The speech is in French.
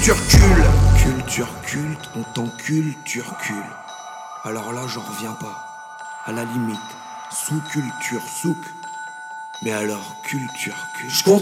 Turcule. Culture culte, on t'encule, turcule. Alors là, j'en reviens pas. À la limite, sous-culture, souk. Mais alors, culture culte.